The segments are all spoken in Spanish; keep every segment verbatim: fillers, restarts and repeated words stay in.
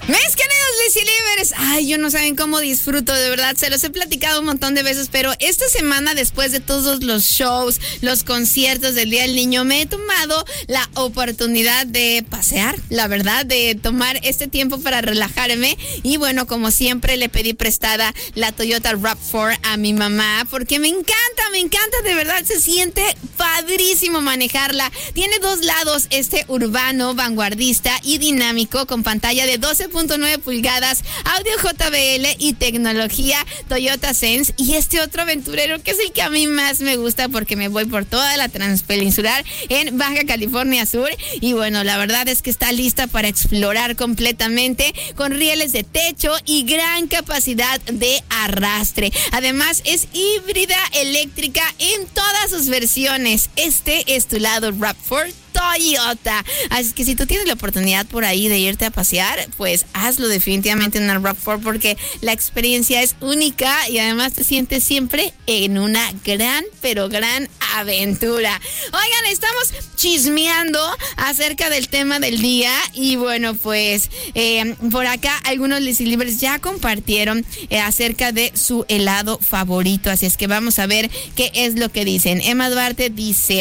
Mis queridos Lizzy Livers, ay, yo no saben cómo disfruto, de verdad, se los he platicado un montón de veces, pero esta semana, después de todos los shows, los conciertos del Día del Niño, me he tomado la oportunidad de pasear, la verdad, de tomar este tiempo para relajarme, y bueno, como siempre, le pedí prestada la Toyota RAV cuatro a mi mamá, porque me encanta, me encanta, de verdad, se siente padrísimo manejarla. Tiene dos lados, este urbano, vanguardista y dinámico, con pantalla de doce punto nueve pulgadas, audio J B L y tecnología Toyota Sense, y este otro aventurero que es el que a mí más me gusta porque me voy por toda la transpeninsular en Baja California Sur, y bueno, la verdad es que está lista para explorar completamente, con rieles de techo y gran capacidad de arrastre. Además es híbrida eléctrica en todas sus versiones. Este es tu lado RAV cuatro Toyota. Así que si tú tienes la oportunidad por ahí de irte a pasear, pues hazlo definitivamente en una RAV cuatro, porque la experiencia es única y además te sientes siempre en una gran, pero gran aventura. Oigan, estamos chismeando acerca del tema del día, y bueno, pues eh, por acá algunos Lizzy Livers ya compartieron eh, acerca de su helado favorito, así es que vamos a ver qué es lo que dicen. Emma Duarte dice,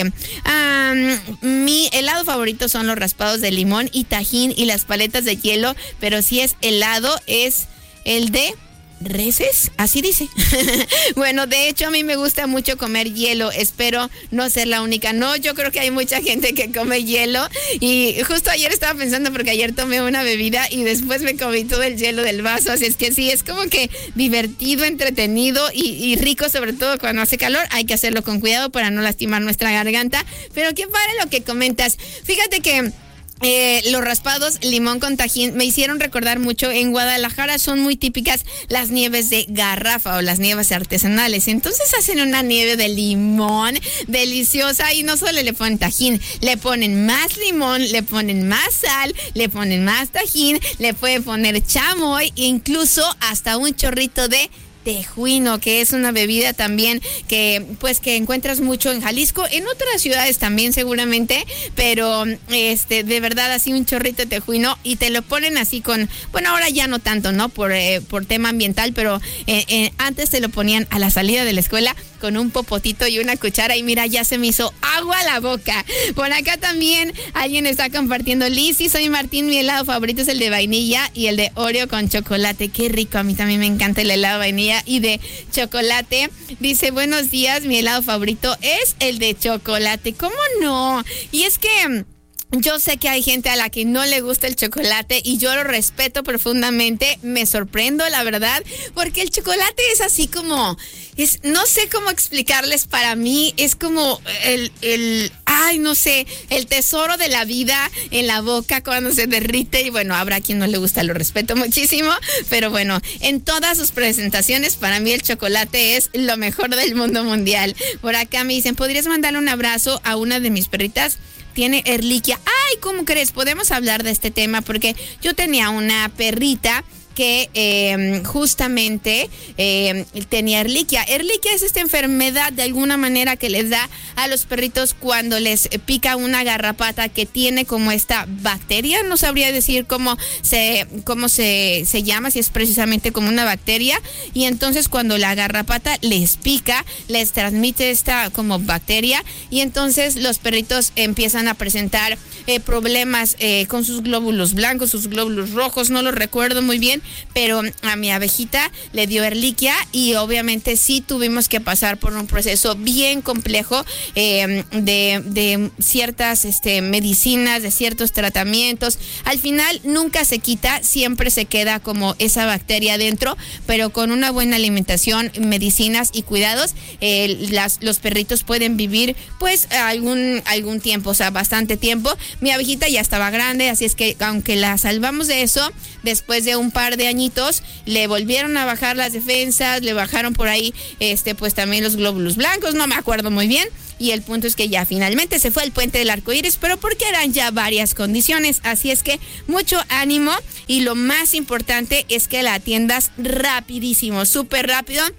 um, mi helado favorito son los raspados de limón y tajín y las paletas de hielo, pero si es helado es el de reses, así dice. Bueno, de hecho a mí me gusta mucho comer hielo, espero no ser la única. No, yo creo que hay mucha gente que come hielo, y justo ayer estaba pensando, porque ayer tomé una bebida y después me comí todo el hielo del vaso, así es que sí, es como que divertido, entretenido y, y rico, sobre todo cuando hace calor. Hay que hacerlo con cuidado para no lastimar nuestra garganta, pero qué padre lo que comentas. Fíjate que Eh, los raspados limón con tajín me hicieron recordar mucho. En Guadalajara son muy típicas las nieves de garrafa o las nieves artesanales. Entonces hacen una nieve de limón deliciosa, y no solo le ponen tajín, le ponen más limón, le ponen más sal, le ponen más tajín, le pueden poner chamoy e incluso hasta un chorrito de tejuino, que es una bebida también que pues que encuentras mucho en Jalisco, en otras ciudades también seguramente, pero este de verdad así un chorrito de tejuino, y te lo ponen así con, bueno, ahora ya no tanto, ¿no? Por, eh, por tema ambiental, pero eh, eh, antes te lo ponían a la salida de la escuela con un popotito y una cuchara, y mira, ya se me hizo agua a la boca. Por acá también alguien está compartiendo: Lizzy, soy Martín, mi helado favorito es el de vainilla y el de Oreo con chocolate. Qué rico, a mí también me encanta el helado de vainilla y de chocolate. Dice, buenos días, mi helado favorito es el de chocolate. ¿Cómo no? Y es que yo sé que hay gente a la que no le gusta el chocolate, y yo lo respeto profundamente. Me sorprendo, la verdad, porque el chocolate es así como, es, no sé cómo explicarles, para mí es como el, el, ay, no sé, el tesoro de la vida en la boca cuando se derrite. Y bueno, habrá quien no le gusta, lo respeto muchísimo, pero bueno, en todas sus presentaciones, para mí el chocolate es lo mejor del mundo mundial. Por acá me dicen, ¿podrías mandarle un abrazo a una de mis perritas? Tiene erliquia. Ay, ¿cómo crees? Podemos hablar de este tema, porque yo tenía una perrita que eh, justamente eh, tenía erliquia. Erliquia es esta enfermedad de alguna manera que les da a los perritos cuando les pica una garrapata que tiene como esta bacteria. No sabría decir cómo se cómo se, se llama, si es precisamente como una bacteria. Y entonces cuando la garrapata les pica, les transmite esta como bacteria, y entonces los perritos empiezan a presentar eh, problemas eh, con sus glóbulos blancos, sus glóbulos rojos, no lo recuerdo muy bien, pero a mi abejita le dio erliquia, y obviamente sí tuvimos que pasar por un proceso bien complejo eh, de, de ciertas este, medicinas, de ciertos tratamientos. Al final nunca se quita, siempre se queda como esa bacteria dentro, pero con una buena alimentación, medicinas y cuidados, eh, las, los perritos pueden vivir pues algún, algún tiempo, o sea, bastante tiempo. Mi abejita ya estaba grande, así es que aunque la salvamos de eso, después de un par de añitos le volvieron a bajar las defensas, le bajaron por ahí este pues también los glóbulos blancos, no me acuerdo muy bien, y el punto es que ya finalmente se fue el puente del arco iris, pero porque eran ya varias condiciones. Así es que mucho ánimo, y lo más importante es que la atiendas rapidísimo, súper rápido,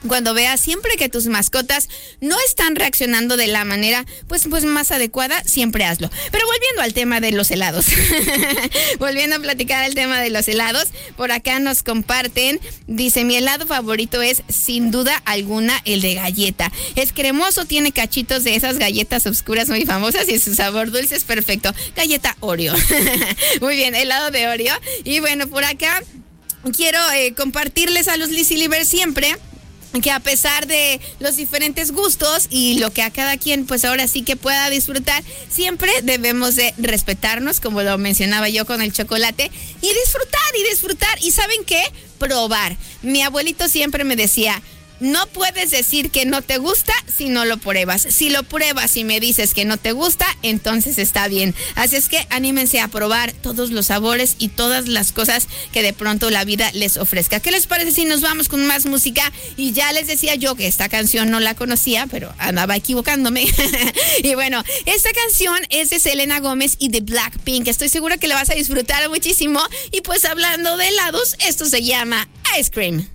cuando veas siempre que tus mascotas no están reaccionando de la manera pues, pues más adecuada, siempre hazlo. Pero volviendo al tema de los helados, volviendo a platicar el tema de los helados, por acá nos comparten, dice, mi helado favorito es sin duda alguna el de galleta. Es cremoso, tiene cachitos de esas galletas oscuras muy famosas y su sabor dulce es perfecto. Galleta Oreo. Muy bien, helado de Oreo. Y bueno, por acá quiero eh, compartirles a los Lizzy Livers siempre que a pesar de los diferentes gustos y lo que a cada quien pues ahora sí que pueda disfrutar, siempre debemos de respetarnos, como lo mencionaba yo con el chocolate, y disfrutar y disfrutar. ¿Y saben qué? Probar. Mi abuelito siempre me decía, no puedes decir que no te gusta si no lo pruebas. Si lo pruebas y me dices que no te gusta, entonces está bien. Así es que anímense a probar todos los sabores y todas las cosas que de pronto la vida les ofrezca. ¿Qué les parece si nos vamos con más música? Y ya les decía yo que esta canción no la conocía, pero andaba equivocándome. Y bueno, esta canción es de Selena Gómez y de Blackpink. Estoy segura que la vas a disfrutar muchísimo. Y pues hablando de helados, esto se llama Ice Cream.